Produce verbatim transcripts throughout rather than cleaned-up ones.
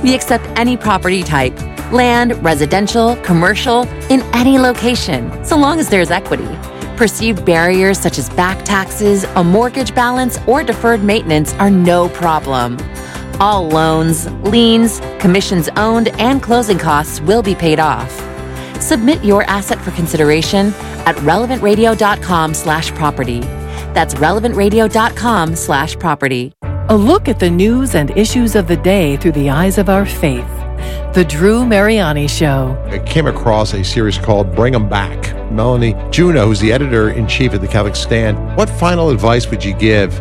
We accept any property type, land, residential, commercial, in any location, so long as there's equity. Perceived barriers such as back taxes, a mortgage balance, or deferred maintenance are no problem. All loans, liens, commissions owned, and closing costs will be paid off. Submit your asset for consideration at relevantradio.com slash property. That's relevantradio.com slash property. A look at the news and issues of the day through the eyes of our faith. The Drew Mariani Show. I came across a series called Bring 'Em Back. Melanie Juneau, who's the editor-in-chief of the Catholic Stand, what final advice would you give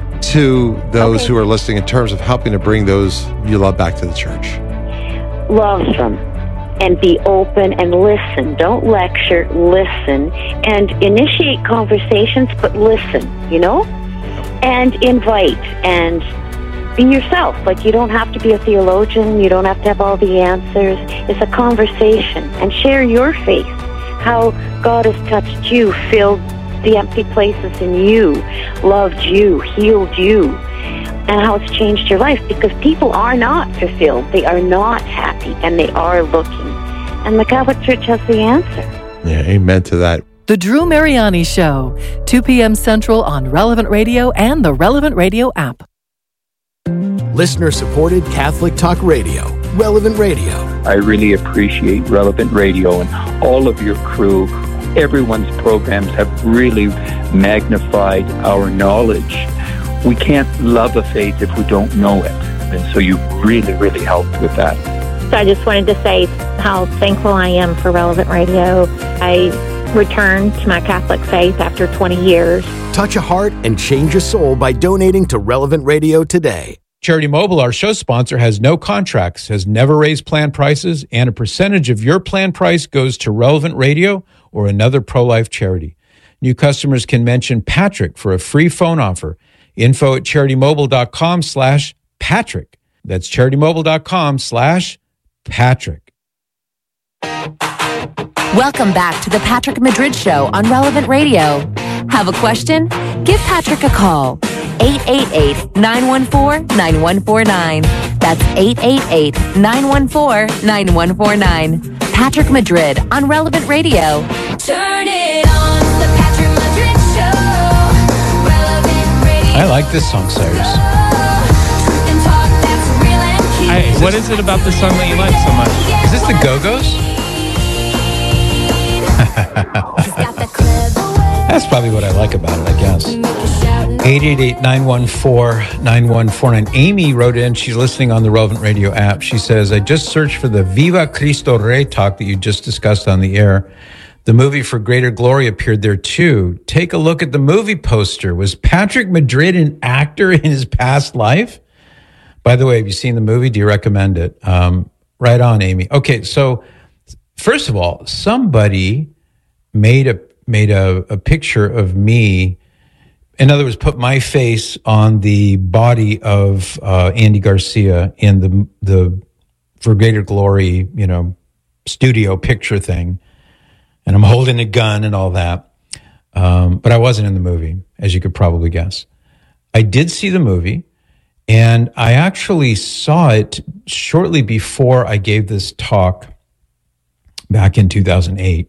to those okay. who are listening in terms of helping to bring those you love back to the church? Love them and be open and listen. Don't lecture, listen, and initiate conversations, but listen, you know? And invite and be yourself. Like, you don't have to be a theologian. You don't have to have all the answers. It's a conversation. And share your faith, how God has touched you, filled the empty places in you, loved you, healed you, and how it's changed your life. Because people are not fulfilled. They are not happy, and they are looking. And the Catholic Church has the answer. Yeah, amen to that. The Drew Mariani Show, two p.m. Central on Relevant Radio and the Relevant Radio app. Listener-supported Catholic Talk Radio, Relevant Radio. I really appreciate Relevant Radio and all of your crew. Everyone's programs have really magnified our knowledge. We can't love a faith if we don't know it. And so you really, really helped with that. So I just wanted to say how thankful I am for Relevant Radio. I returned to my Catholic faith after twenty years. Touch a heart and change a soul by donating to Relevant Radio today. Charity Mobile, our show sponsor, has no contracts, has never raised plan prices, and a percentage of your plan price goes to Relevant Radio or another pro-life charity. New customers can mention Patrick for a free phone offer. Info at charitymobile.com slash Patrick. That's charitymobile.com slash Patrick. Welcome back to the Patrick Madrid Show on Relevant Radio. Have a question? Give Patrick a call. eight eight eight, nine one four, nine one four nine. That's eight eight eight, nine one four, nine one four nine. Patrick Madrid on Relevant Radio. Turn it on, the Patrick Madrid Show. Relevant Radio. I like this song, Cyrus. Truth and talk that's real and cute. I, what is it about this song that you like so much? Is this the Go-Go's? That's probably what I like about it, I guess. eight eight eight, nine one four, nine one four nine. Amy wrote in. She's listening on the Relevant Radio app. She says, I just searched for the Viva Cristo Rey talk that you just discussed on the air. The movie For Greater Glory appeared there too. Take a look at the movie poster. Was Patrick Madrid an actor in his past life? By the way, have you seen the movie? Do you recommend it? Um, right on, Amy. Okay, so first of all, somebody made a made a, a picture of me. In other words, put my face on the body of uh, Andy Garcia in the the For Greater Glory, you know, studio picture thing, and I'm holding a gun and all that. Um, but I wasn't in the movie, as you could probably guess. I did see the movie, and I actually saw it shortly before I gave this talk back in two thousand eight,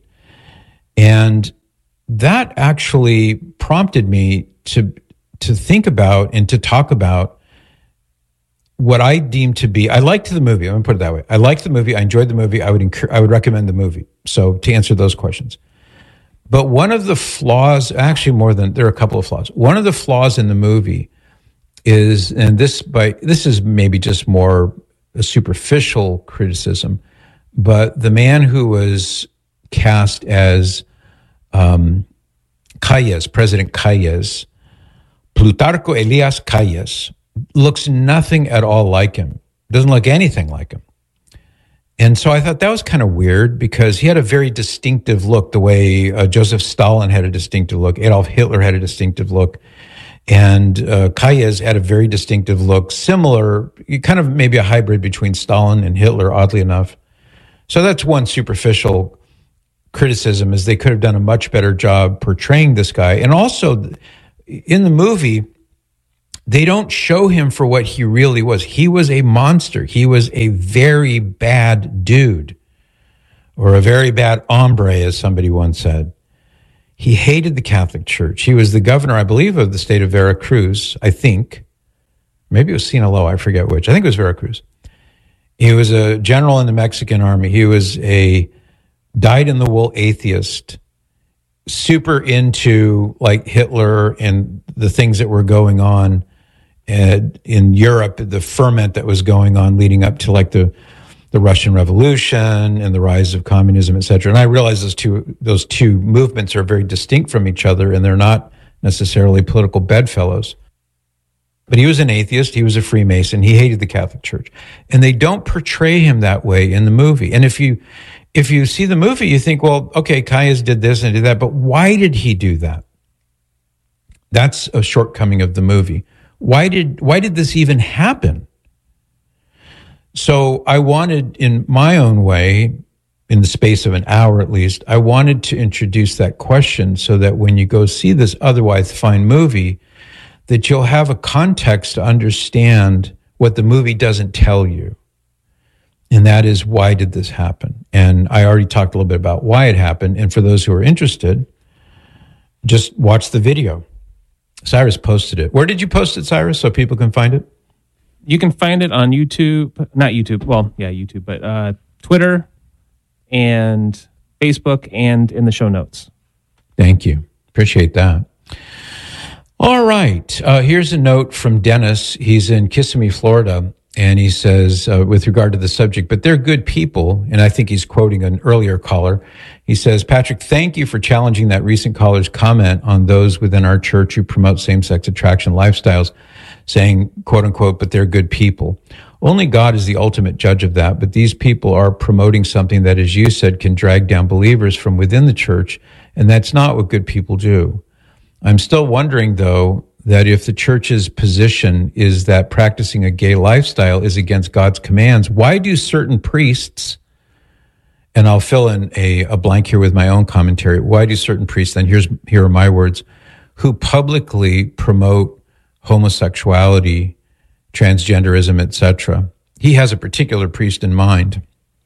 and that actually prompted me to to think about and to talk about what I deem to be. I liked the movie. I'm going to put it that way. I liked the movie. I enjoyed the movie. I would incur, I would recommend the movie. So to answer those questions, but one of the flaws, actually more than there are a couple of flaws. One of the flaws in the movie is, and this by this is maybe just more a superficial criticism, but the man who was cast as um, Calles, President Calles, Plutarco Elias Calles, looks nothing at all like him. Doesn't look anything like him. And so I thought that was kind of weird because he had a very distinctive look, the way uh, Joseph Stalin had a distinctive look, Adolf Hitler had a distinctive look, and uh, Calles had a very distinctive look, similar, kind of maybe a hybrid between Stalin and Hitler, oddly enough. So that's one superficial criticism, is they could have done a much better job portraying this guy. And also in the movie, they don't show him for what he really was. He was a monster. He was a very bad dude, or a very bad hombre, as somebody once said. He hated the Catholic Church. He was the governor, I believe, of the state of Veracruz, I think. Maybe it was Sinaloa, I forget which. I think it was Veracruz. He was a general in the Mexican army. He was a dyed-in-the-wool atheist, super into like Hitler and the things that were going on in Europe, the ferment that was going on leading up to like the the Russian Revolution and the rise of communism, et cetera. And I realize those two those two movements are very distinct from each other, and they're not necessarily political bedfellows. But he was an atheist. He was a Freemason. He hated the Catholic Church, and they don't portray him that way in the movie. And if you if you see the movie, you think, well, okay, Calles did this and did that, but why did he do that? That's a shortcoming of the movie. Why did why did this even happen? So I wanted, in my own way, in the space of an hour at least, I wanted to introduce that question so that when you go see this otherwise fine movie, that you'll have a context to understand what the movie doesn't tell you. And that is, why did this happen? And I already talked a little bit about why it happened. And for those who are interested, just watch the video. Cyrus posted it. Where did you post it, Cyrus, so people can find it? You can find it on YouTube, not YouTube, well, yeah, YouTube, but uh, Twitter and Facebook and in the show notes. Thank you. Appreciate that. All right. Uh, here's a note from Dennis. He's in Kissimmee, Florida, and he says, uh, with regard to the subject, but they're good people, and I think he's quoting an earlier caller. He says, Patrick, thank you for challenging that recent caller's comment on those within our church who promote same-sex attraction lifestyles, saying, quote unquote, but they're good people. Only God is the ultimate judge of that, but these people are promoting something that, as you said, can drag down believers from within the church, and that's not what good people do. I'm still wondering, though, that if the church's position is that practicing a gay lifestyle is against God's commands, why do certain priests, and I'll fill in a, a blank here with my own commentary, why do certain priests, and here's here are my words, who publicly promote homosexuality, transgenderism, et cetera. He has a particular priest in mind.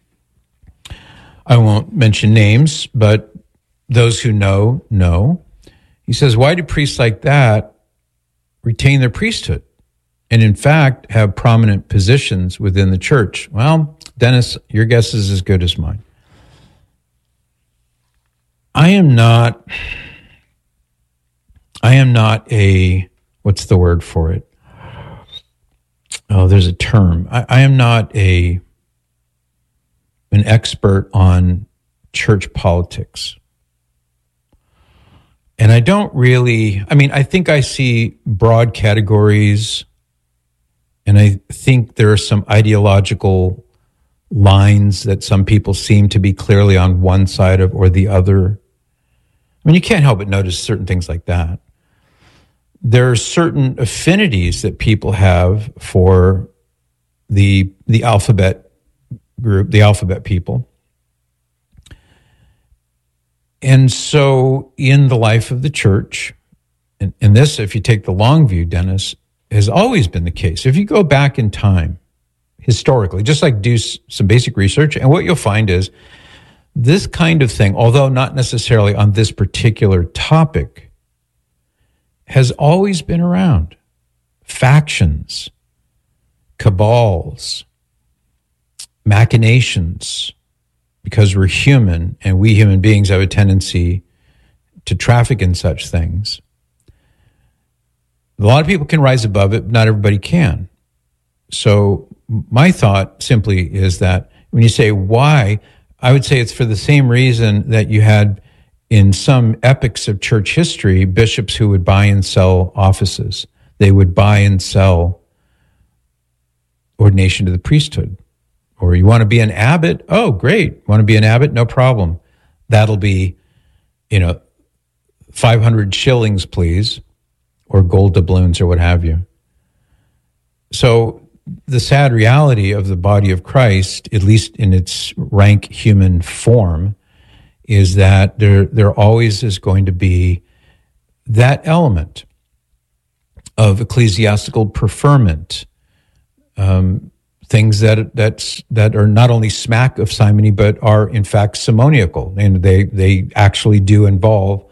I won't mention names, but those who know, know. He says, why do priests like that retain their priesthood and, in fact, have prominent positions within the church? Well, Dennis, your guess is as good as mine. I am not, I am not a, what's the word for it? Oh, there's a term. I, I am not a an expert on church politics. And I don't really, I mean, I think I see broad categories, and I think there are some ideological lines that some people seem to be clearly on one side of or the other. I mean, you can't help but notice certain things like that. There are certain affinities that people have for the the alphabet group, the alphabet people. And so in the life of the church, and, and this, if you take the long view, Dennis, has always been the case. If you go back in time, historically, just like do s- some basic research, and what you'll find is this kind of thing, although not necessarily on this particular topic, has always been around. Factions, cabals, machinations, because we're human and we human beings have a tendency to traffic in such things. A lot of people can rise above it, but not everybody can. So my thought simply is that when you say why, I would say it's for the same reason that you had in some epochs of church history, bishops who would buy and sell offices. They would buy and sell ordination to the priesthood. Or you want to be an abbot? Oh, great. Want to be an abbot? No problem. That'll be, you know, five hundred shillings, please, or gold doubloons or what have you. So the sad reality of the body of Christ, at least in its rank human form, is that there, there always is going to be that element. of ecclesiastical preferment, um, things that that's that are not only smack of simony, but are in fact simoniacal, and they they actually do involve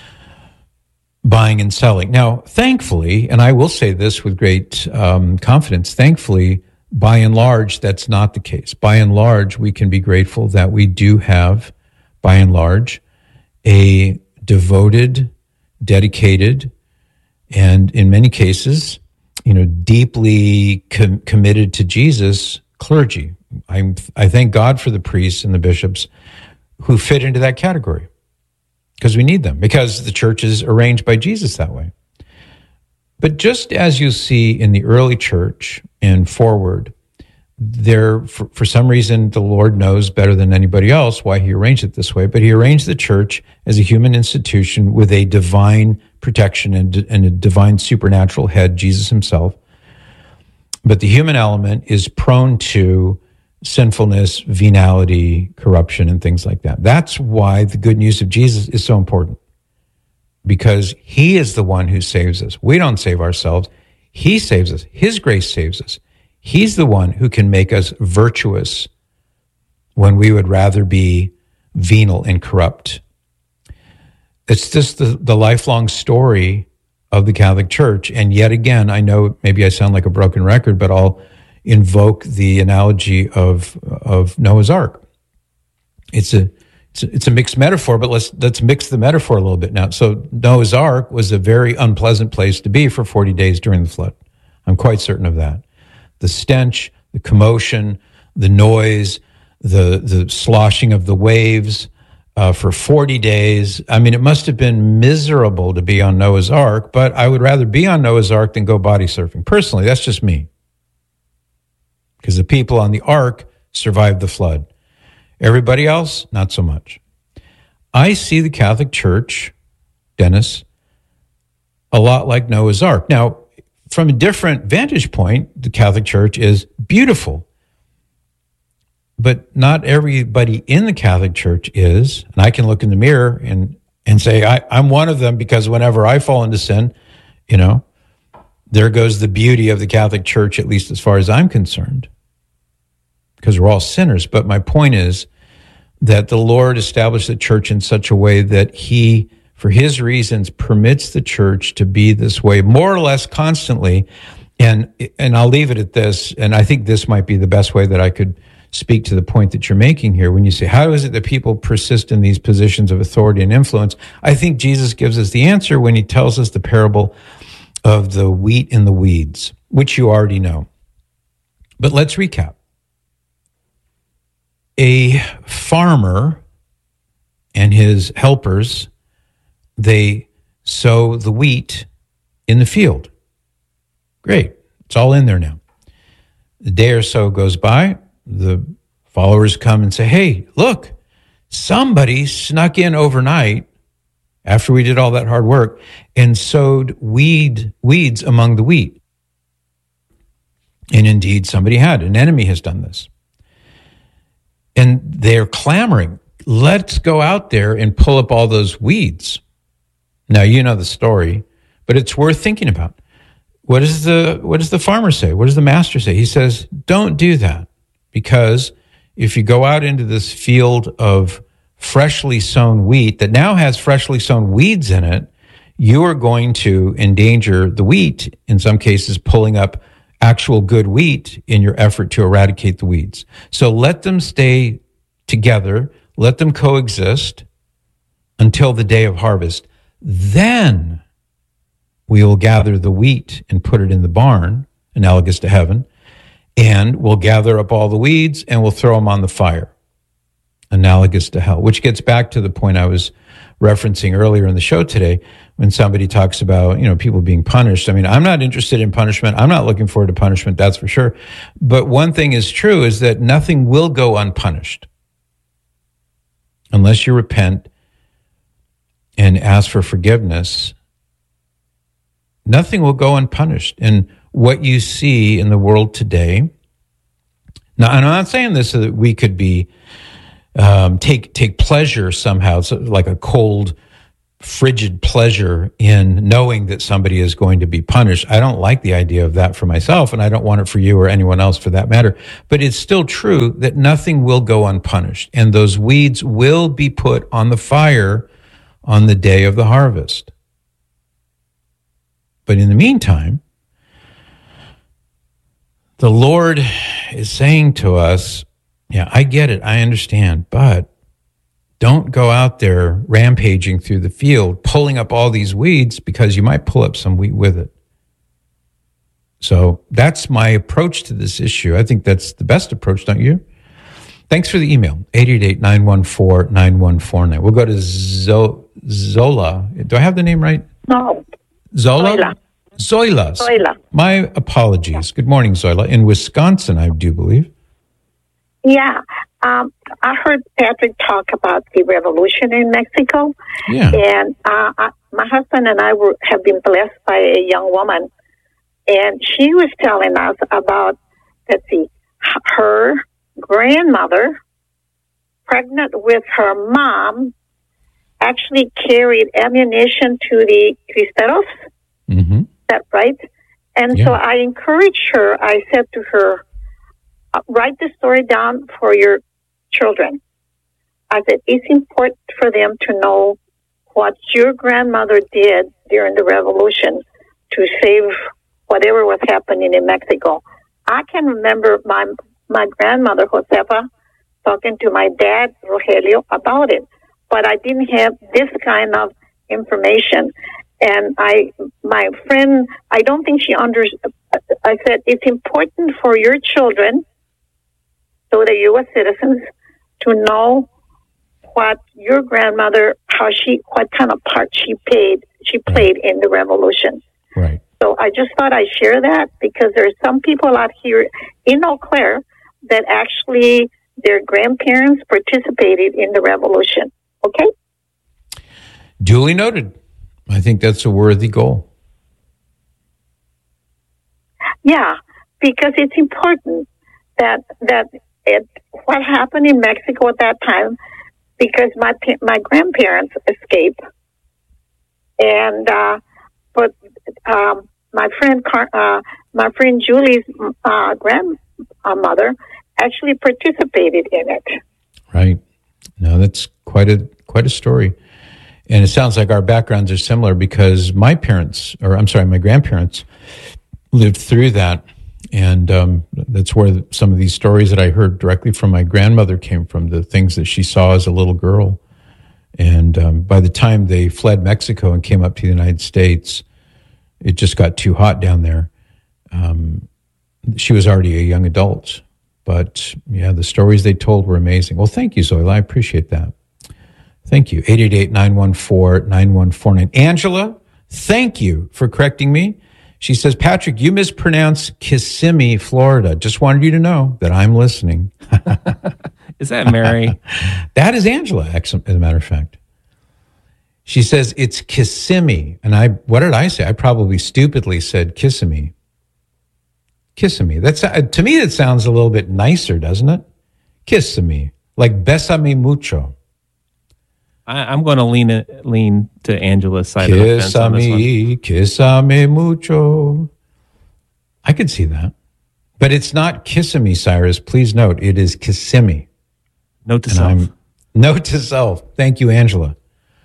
buying and selling. Now, thankfully, and I will say this with great um, confidence, thankfully, by and large, that's not the case. By and large, we can be grateful that we do have, by and large, a devoted, dedicated, and in many cases, you know, deeply com- committed to Jesus clergy. I'm, I thank God for the priests and the bishops who fit into that category, because we need them, because the church is arranged by Jesus that way. But just as you see in the early church and forward, there, for, for some reason, the Lord knows better than anybody else why he arranged it this way, but he arranged the church as a human institution with a divine protection and, and a divine supernatural head, Jesus himself. But the human element is prone to sinfulness, venality, corruption, and things like that. That's why the good news of Jesus is so important, because he is the one who saves us. We don't save ourselves. He saves us. His grace saves us. He's the one who can make us virtuous when we would rather be venal and corrupt. It's just the, the lifelong story of the Catholic Church. And yet again, I know maybe I sound like a broken record, but I'll invoke the analogy of of Noah's Ark. It's a it's a, it's a mixed metaphor, but let's let's mix the metaphor a little bit now. So Noah's Ark was a very unpleasant place to be for forty days during the flood. I'm quite certain of that. The stench, the commotion, the noise, the the sloshing of the waves uh, for forty days. I mean, it must have been miserable to be on Noah's Ark, but I would rather be on Noah's Ark than go body surfing. Personally, that's just me. Because the people on the ark survived the flood. Everybody else, not so much. I see the Catholic Church, Dennis, a lot like Noah's Ark. Now, from a different vantage point, the Catholic Church is beautiful. But not everybody in the Catholic Church is. And I can look in the mirror and, and say, I, I'm one of them, because whenever I fall into sin, you know, there goes the beauty of the Catholic Church, at least as far as I'm concerned, because we're all sinners. But my point is that the Lord established the church in such a way that he, for his reasons, permits the church to be this way more or less constantly. And, and I'll leave it at this. And I think this might be the best way that I could speak to the point that you're making here. When you say, how is it that people persist in these positions of authority and influence? I think Jesus gives us the answer when he tells us the parable of the wheat and the weeds, which you already know. But let's recap. A farmer and his helpers, they sow the wheat in the field. Great. It's all in there now. A day or so goes by. The followers come and say, hey, look, somebody snuck in overnight after we did all that hard work and sowed weed weeds among the wheat. And indeed, somebody had. An enemy has done this. And they're clamoring, let's go out there and pull up all those weeds. Now, you know the story, but it's worth thinking about. What does the, what does the farmer say? What does the master say? He says, don't do that, because if you go out into this field of freshly sown wheat that now has freshly sown weeds in it, you are going to endanger the wheat, in some cases pulling up actual good wheat in your effort to eradicate the weeds. So let them stay together, let them coexist until the day of harvest. Then we will gather the wheat and put it in the barn, analogous to heaven, and we'll gather up all the weeds and we'll throw them on the fire, analogous to hell, which gets back to the point I was referencing earlier in the show today when somebody talks about, you know, people being punished. I mean, I'm not interested in punishment. I'm not looking forward to punishment, that's for sure. But one thing is true, is that nothing will go unpunished unless you repent and ask for forgiveness. Nothing will go unpunished. And what you see in the world today, now, and I'm not saying this so that we could be Um, take take pleasure somehow. It's like a cold frigid pleasure in knowing that somebody is going to be punished. I don't like the idea of that for myself, and I don't want it for you or anyone else for that matter. But it's still true that nothing will go unpunished, and those weeds will be put on the fire on the day of the harvest. But in the meantime, the Lord is saying to us, yeah, I get it, I understand, but don't go out there rampaging through the field, pulling up all these weeds, because you might pull up some wheat with it. So that's my approach to this issue. I think that's the best approach, don't you? Thanks for the email, eight eight eight, nine one four, nine one four nine. We'll go to Zo- Zola. Do I have the name right? No. Zola? Zoila. Zoila. Zoila. My apologies. Yeah. Good morning, Zoila. In Wisconsin, I do believe. Yeah. Um, I heard Patrick talk about the revolution in Mexico. Yeah. And uh, I, my husband and I were, have been blessed by a young woman. And she was telling us about, let's see, her grandmother, pregnant with her mom, actually carried ammunition to the Cristeros. Mm-hmm. Is that right? And Yeah. so I encouraged her. I said to her, uh, write the story down for your children. I said, it's important for them to know what your grandmother did during the revolution to save whatever was happening in Mexico. I can remember my my grandmother, Josefa, talking to my dad, Rogelio, about it. But I didn't have this kind of information. And I, my friend, I don't think she understood. I said, it's important for your children, so they're U S citizens, to know what your grandmother, how she, what kind of part she played, she played in the revolution. Right. So I just thought I'd share that, because there's some people out here in Eau Claire that actually their grandparents participated in the revolution. Okay? Duly noted. I think that's a worthy goal. Yeah, because it's important that that it, what happened in Mexico at that time, because my pa- my grandparents escaped, and uh, but um, my friend Car- uh, my friend Julie's uh, grandmother actually participated in it. Right. No, that's quite a quite a story. And it sounds like our backgrounds are similar, because my parents, or I'm sorry, my grandparents lived through that. And um, that's where some of these stories that I heard directly from my grandmother came from, the things that she saw as a little girl. And um, by the time they fled Mexico and came up to the United States, it just got too hot down there. Um, she was already a young adult. But yeah, the stories they told were amazing. Well, thank you, Zoila. I appreciate that. Thank you. eight eight eight, nine one four, nine one four nine. Angela, thank you for correcting me. She says, Patrick, you mispronounced Kissimmee, Florida. Just wanted you to know that I'm listening. Is that Mary? That is Angela, as a matter of fact. She says, it's Kissimmee. And I, what did I say? I probably stupidly said Kissimmee. Kissimmee. That's, uh, to me, that sounds a little bit nicer, doesn't it? Kissimmee. Like Bésame mucho. I, I'm going to lean lean to Angela's side of the fence on this one. Kissame mucho. I could see that. But it's not Kissimmee, Cyrus. Please note, it is Kissimmee. Note to And self. I'm- Note to self. Thank you, Angela.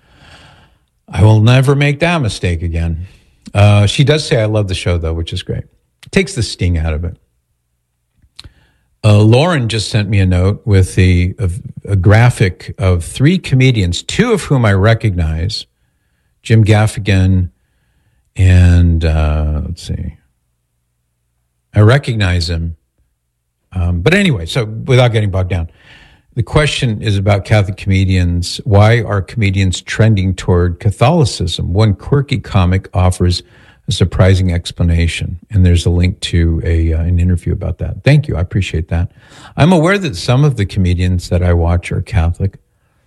I will never make that mistake again. Uh, she does say I love the show, though, which is great. It takes the sting out of it. Uh, Lauren just sent me a note with a, a, a graphic of three comedians, two of whom I recognize, Jim Gaffigan and, uh, let's see, I recognize him. Um, but anyway, so without getting bogged down, the question is about Catholic comedians. Why are comedians trending toward Catholicism? One quirky comic offers a surprising explanation, and there's a link to a uh, an interview about that. Thank you. I appreciate that. I'm aware that some of the comedians that I watch are Catholic.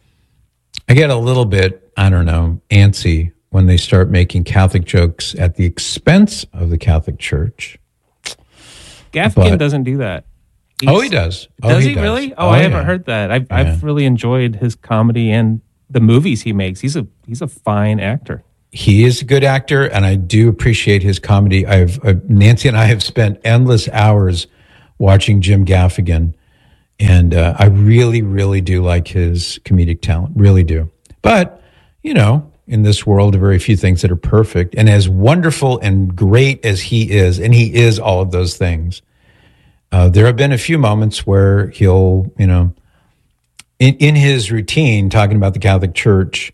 I get a little bit, I don't know, antsy when they start making Catholic jokes at the expense of the Catholic Church. Gaffigan But- doesn't do that. Oh, he does. Oh, Does he he, does. really? Oh, Oh, I yeah. haven't heard that. I've, Yeah. I've really enjoyed his comedy and the movies he makes. He's a he's a fine actor. He is a good actor, and I do appreciate his comedy. I've uh, Nancy and I have spent endless hours watching Jim Gaffigan, and uh, I really, really do like his comedic talent. Really do. But, you know, in this world, there are very few things that are perfect. And as wonderful and great as he is, and he is all of those things, uh, there have been a few moments where he'll, you know, in, in his routine, talking about the Catholic Church,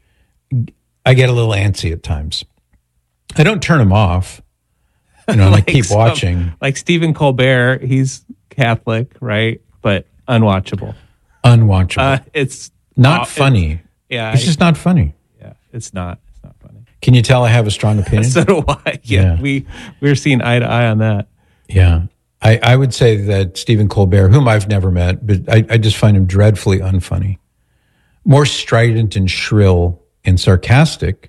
I get a little antsy at times. I don't turn him off. You know, like I keep some, watching. Like Stephen Colbert, he's Catholic, right? But unwatchable. Unwatchable. Uh, it's not uh, funny. It, yeah. It's I, just not funny. Yeah, it's not. It's not funny. Can you tell I have a strong opinion? So do I. Yeah, yeah. We, we're seeing eye to eye on that. Yeah. I, I would say that Stephen Colbert, whom I've never met, but I, I just find him dreadfully unfunny. More strident and shrill and sarcastic,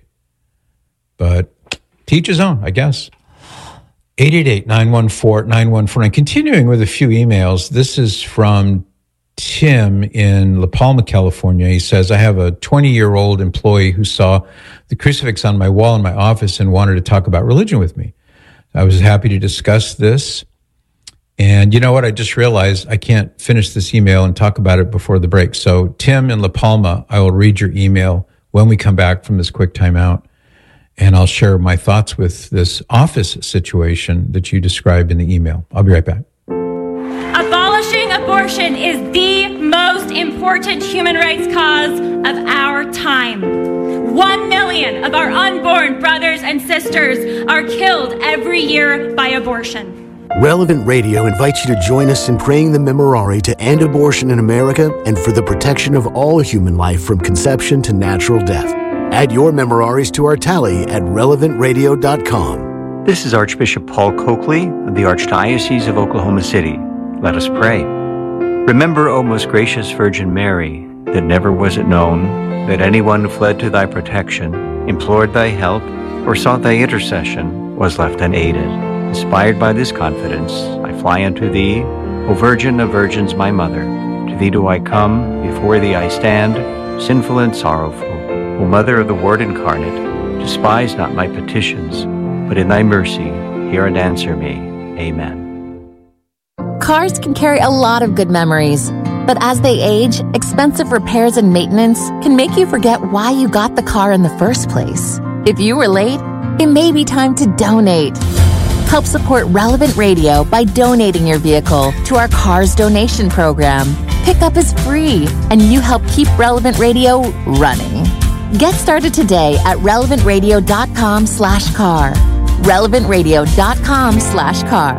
but teach his own, I guess. eight eight eight, nine one four, nine one four nine. Continuing with a few emails. This is from Tim in La Palma, California. He says, I have a twenty-year-old employee who saw the crucifix on my wall in my office and wanted to talk about religion with me. I was happy to discuss this. And you know what? I just realized I can't finish this email and talk about it before the break. So Tim in La Palma, I will read your email when we come back from this quick timeout. And I'll share my thoughts with this office situation that you described in the email. I'll be right back. Abolishing abortion is the most important human rights cause of our time. One million of our unborn brothers and sisters are killed every year by abortion. Relevant Radio invites you to join us in praying the Memorare to end abortion in America and for the protection of all human life from conception to natural death. Add your memoraries to our tally at relevant radio dot com. This is Archbishop Paul Coakley of the Archdiocese of Oklahoma City. Let us pray. Remember, O most gracious Virgin Mary, that never was it known that anyone who fled to thy protection, implored thy help, or sought thy intercession was left unaided. Inspired by this confidence, I fly unto thee, O Virgin of Virgins, my Mother. To thee do I come, before thee I stand, sinful and sorrowful. O Mother of the Word incarnate, despise not my petitions, but in thy mercy hear and answer me. Amen. Cars can carry a lot of good memories, but as they age, expensive repairs and maintenance can make you forget why you got the car in the first place. If you were late, it may be time to donate. Help support Relevant Radio by donating your vehicle to our Cars Donation Program. Pickup is free, and you help keep Relevant Radio running. Get started today at relevant radio dot com slash car. relevant radio dot com slash car.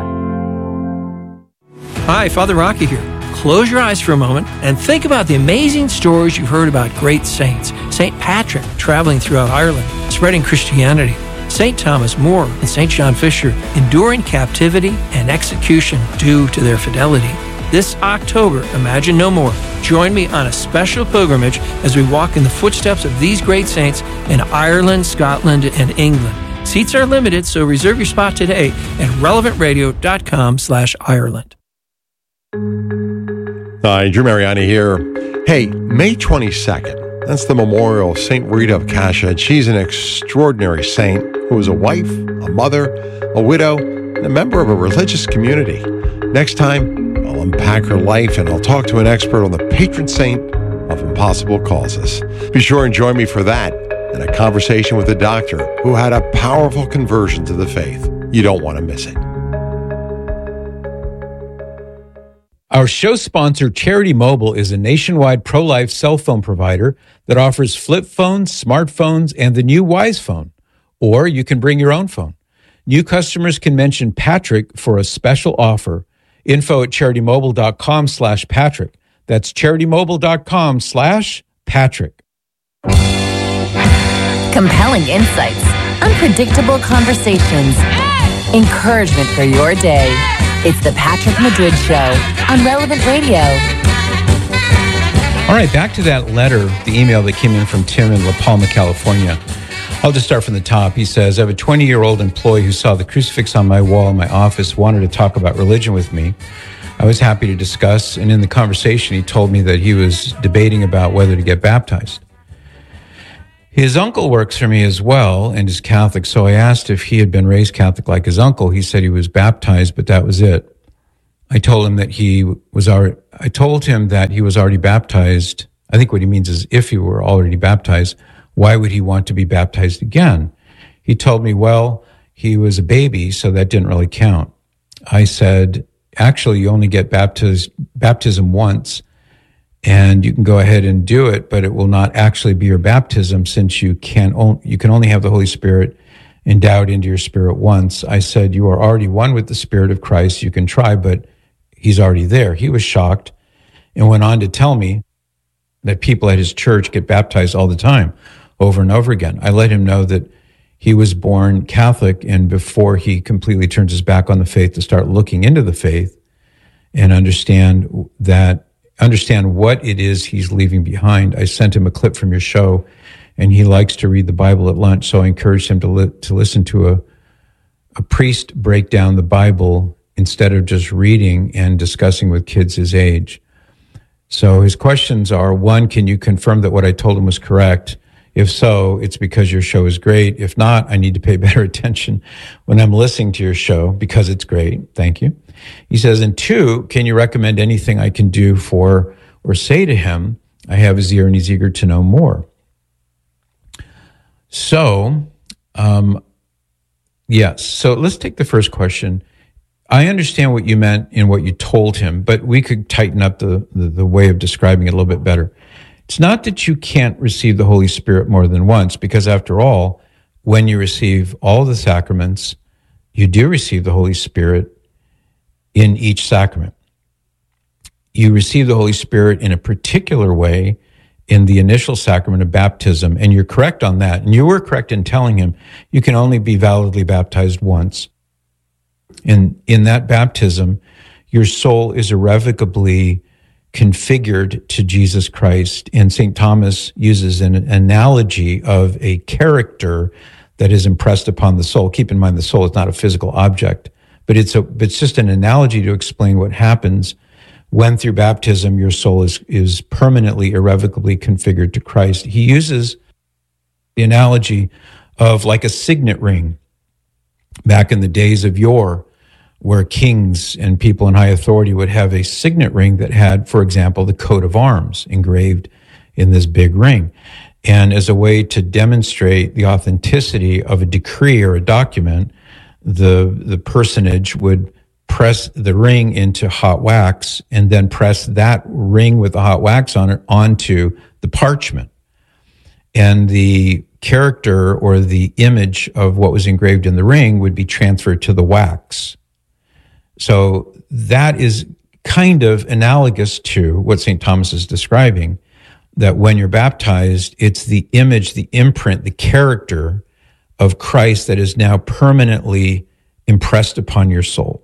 Hi, Father Rocky here. Close your eyes for a moment and think about the amazing stories you've heard about great saints. Saint Patrick traveling throughout Ireland, spreading Christianity. Saint Thomas More and Saint John Fisher enduring captivity and execution due to their fidelity. This October, Imagine No More. Join me on a special pilgrimage as we walk in the footsteps of these great saints in Ireland, Scotland, and England. Seats are limited, so reserve your spot today at relevant radio dot com slash Ireland. Hi, Drew Mariani here. Hey, May twenty-second, that's the memorial of Saint Rita of Cascia. She's an extraordinary saint who was a wife, a mother, a widow, and a member of a religious community. Next time, I'll unpack her life and I'll talk to an expert on the patron saint of impossible causes. Be sure and join me for that and a conversation with a doctor who had a powerful conversion to the faith. You don't want to miss it. Our show sponsor, Charity Mobile, is a nationwide pro-life cell phone provider that offers flip phones, smartphones, and the new Wise Phone. Or you can bring your own phone. New customers can mention Patrick for a special offer. Info at charitymobile.com slash Patrick. That's charitymobile.com slash Patrick. Compelling insights, unpredictable conversations, encouragement for your day. It's the Patrick Madrid Show on Relevant Radio. All right, back to that letter, the email that came in from Tim in La Palma, California. I'll just start from the top. He says, I have a twenty-year-old employee who saw the crucifix on my wall in my office, wanted to talk about religion with me. I was happy to discuss, and in the conversation, he told me that he was debating about whether to get baptized. His uncle works for me as well and is Catholic. So I asked if he had been raised Catholic like his uncle. He said he was baptized, but that was it. I told him that he was already, I told him that he was already baptized. I think what he means is if he were already baptized, why would he want to be baptized again? He told me, well, he was a baby, so that didn't really count. I said, actually, you only get baptized, baptism once, and you can go ahead and do it, but it will not actually be your baptism since you can, on, you can only have the Holy Spirit endowed into your spirit once. I said, you are already one with the Spirit of Christ. You can try, but he's already there. He was shocked and went on to tell me that people at his church get baptized all the time, over and over again. I let him know that he was born Catholic, and before he completely turns his back on the faith, to start looking into the faith and understand that, understand what it is he's leaving behind. I sent him a clip from your show, and he likes to read the Bible at lunch, so I encouraged him to li- to listen to a a priest break down the Bible instead of just reading and discussing with kids his age. So his questions are, one, can you confirm that what I told him was correct? If so, it's because your show is great. If not, I need to pay better attention when I'm listening to your show because it's great. Thank you. He says, and two, can you recommend anything I can do for or say to him? I have his ear and he's eager to know more. So, um, yes. So let's take the first question. I understand what you meant in what you told him, but we could tighten up the, the, the way of describing it a little bit better. It's not that you can't receive the Holy Spirit more than once, because after all, when you receive all the sacraments, you do receive the Holy Spirit in each sacrament. You receive the Holy Spirit in a particular way in the initial sacrament of baptism, and you're correct on that. And you were correct in telling him you can only be validly baptized once. And in that baptism, your soul is irrevocably configured to Jesus Christ. And Saint Thomas uses an analogy of a character that is impressed upon the soul. Keep in mind, the soul is not a physical object, but it's a, it's just an analogy to explain what happens when through baptism your soul is, is permanently, irrevocably configured to Christ. He uses the analogy of like a signet ring back in the days of yore, where kings and people in high authority would have a signet ring that had, for example, the coat of arms engraved in this big ring. And as a way to demonstrate the authenticity of a decree or a document, the, the personage would press the ring into hot wax and then press that ring with the hot wax on it onto the parchment. And the character or the image of what was engraved in the ring would be transferred to the wax. So that is kind of analogous to what Saint Thomas is describing, that when you're baptized, it's the image, the imprint, the character of Christ that is now permanently impressed upon your soul,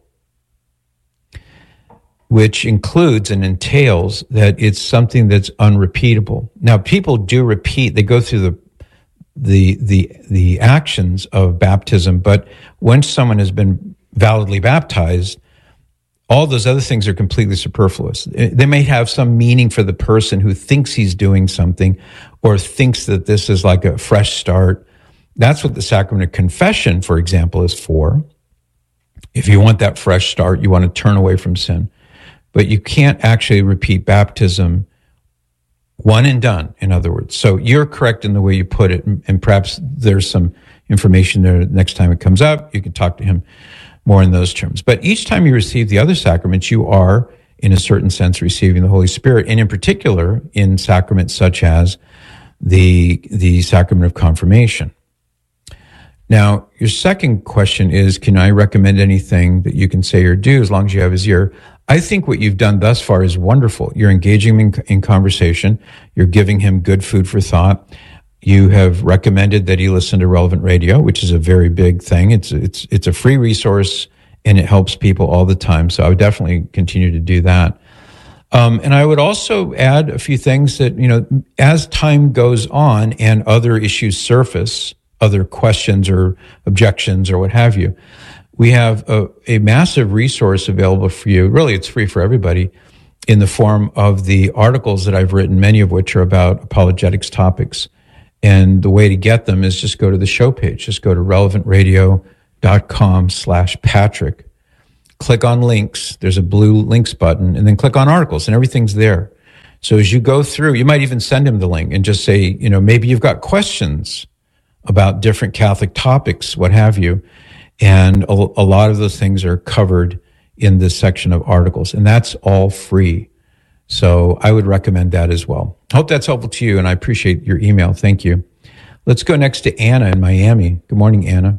which includes and entails that it's something that's unrepeatable. Now, people do repeat, they go through the the the the actions of baptism, but once someone has been validly baptized, all those other things are completely superfluous. They may have some meaning for the person who thinks he's doing something or thinks that this is like a fresh start. That's what the sacrament of confession, for example, is for. If you want that fresh start, you want to turn away from sin. But you can't actually repeat baptism one and done, in other words. So you're correct in the way you put it, and perhaps there's some information there next time it comes up. You can talk to him more in those terms. But each time you receive the other sacraments, you are, in a certain sense, receiving the Holy Spirit, and in particular, in sacraments such as the, the sacrament of confirmation. Now, your second question is, can I recommend anything that you can say or do as long as you have his ear? I think what you've done thus far is wonderful. You're engaging him in, in conversation. You're giving him good food for thought. You have recommended that he listen to Relevant Radio, which is a very big thing. It's it's it's a free resource, and it helps people all the time. So I would definitely continue to do that. Um, and I would also add a few things that, you know, as time goes on and other issues surface, other questions or objections or what have you, we have a, a massive resource available for you. Really, it's free for everybody in the form of the articles that I've written, many of which are about apologetics topics. And the way to get them is just go to the show page. Just go to relevantradio.com slash Patrick. Click on links. There's a blue links button, and then click on articles, and everything's there. So as you go through, you might even send him the link and just say, you know, maybe you've got questions about different Catholic topics, what have you. And a, a lot of those things are covered in this section of articles, and that's all free. So I would recommend that as well. Hope that's helpful to you, and I appreciate your email. Thank you. Let's go next to Anna in Miami. Good morning, Anna.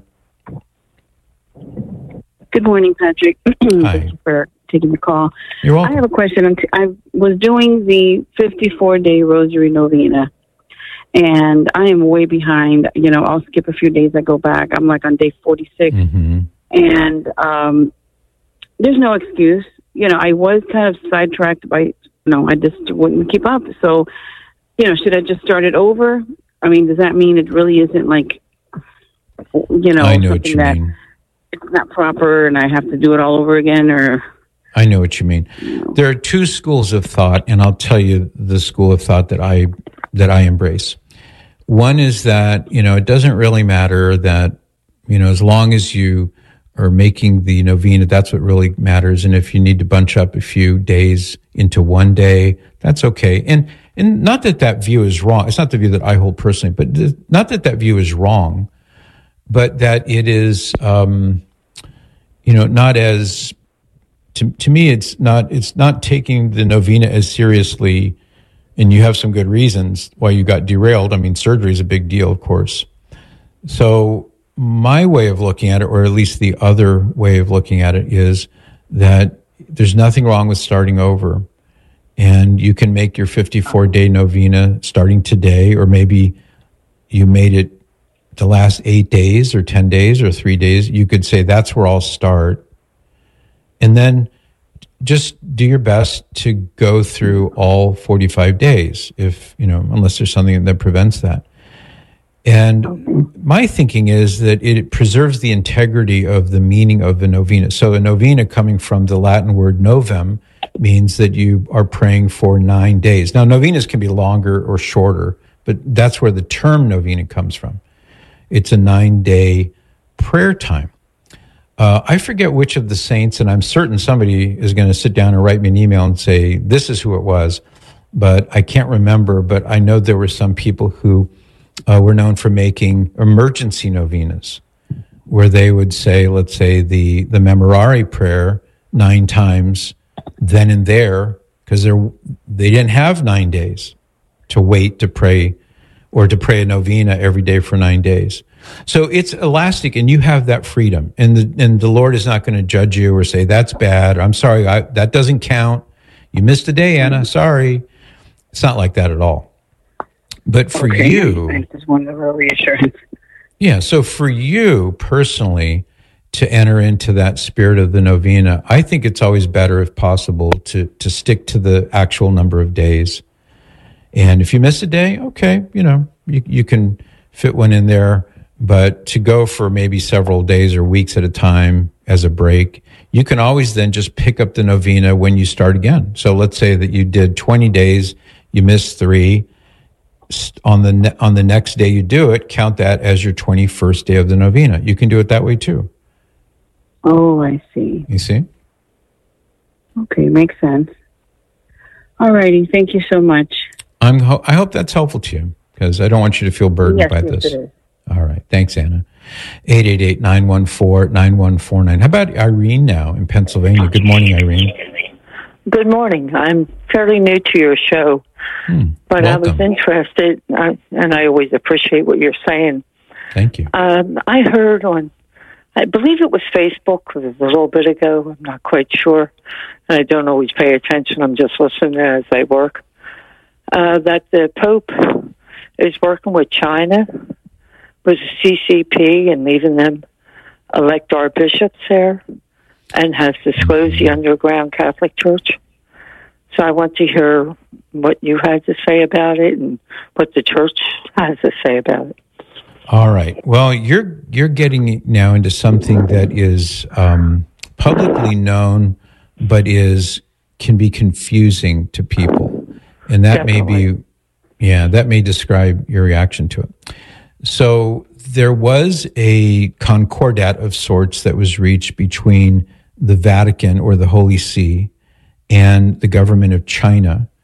Good morning, Patrick. Hi. Thank you for taking the call. You're welcome. I have a question. I was doing the fifty-four day Rosary Novena, and I am way behind. You know, I'll skip a few days. I go back. I'm like on day forty-six. Mm-hmm. And um, there's no excuse. You know, I was kind of sidetracked by, you know, I just wouldn't keep up. So, you know, should I just start it over? I mean, does that mean it really isn't like, you know, I know what something you that mean. it's not proper and I have to do it all over again? Or I know what you mean. There are two schools of thought, and I'll tell you the school of thought that I that I embrace. One is that, you know, it doesn't really matter that, you know, as long as you are making the novena, that's what really matters. And if you need to bunch up a few days into one day, that's okay. And and not that that view is wrong. It's not the view that I hold personally, but th- not that that view is wrong, but that it is, um, you know, not as, to to me, it's not it's not taking the novena as seriously. And you have some good reasons why you got derailed. I mean, surgery is a big deal, of course. So my way of looking at it, or at least the other way of looking at it, is that there's nothing wrong with starting over. And you can make your fifty-four day novena starting today, or maybe you made it the last eight days or ten days or three days. You could say, that's where I'll start. And then just do your best to go through all forty-five days, if, you know, unless there's something that prevents that. And my thinking is that it preserves the integrity of the meaning of the novena. So a novena, coming from the Latin word novem, means that you are praying for nine days. Now, novenas can be longer or shorter, but that's where the term novena comes from. It's a nine-day prayer time. Uh, I forget which of the saints, and I'm certain somebody is going to sit down and write me an email and say, this is who it was, but I can't remember. But I know there were some people who uh, were known for making emergency novenas, where they would say, let's say, the, the Memorare prayer nine times then and there, because they didn't have nine days to wait to pray, or to pray a novena every day for nine days. So it's elastic, and you have that freedom. And the, and the Lord is not going to judge you or say, that's bad. I'm sorry, I, that doesn't count. You missed a day, Anna. Sorry. It's not like that at all. But for okay. you... I just wanted a reassurance. Yeah, so for you personally to enter into that spirit of the novena, I think it's always better, if possible, to, to stick to the actual number of days. And if you miss a day, okay, you know, you, you can fit one in there. But to go for maybe several days or weeks at a time as a break, you can always then just pick up the novena when you start again. So let's say that you did twenty days, you missed three. On the ne- on the next day you do it, count that as your twenty-first day of the novena. You can do it that way too. Oh, I see. You see? Okay, makes sense. All righty, thank you so much. I'm ho- I hope that's helpful to you, because I don't want you to feel burdened yes, by yes, this. It is. All right. Thanks, Anna. eight eight eight, nine one four, nine one four nine. How about Irene now in Pennsylvania? Good morning, Irene. Good morning. I'm fairly new to your show, hmm. but Welcome. I was interested, uh, and I always appreciate what you're saying. Thank you. Um, I heard on, I believe it was Facebook, it was a little bit ago, I'm not quite sure, and I don't always pay attention, I'm just listening as I work, uh, that the Pope is working with China, with the C C P, and leaving them elect our bishops there, and has disclosed the underground Catholic Church. So I want to hear what you had to say about it and what the church has to say about it. All right. Well, you're you're getting now into something that is um, publicly known, but is can be confusing to people, and that Definitely. may be Yeah, that may describe your reaction to it. So there was a concordat of sorts that was reached between the Vatican or the Holy See and the government of China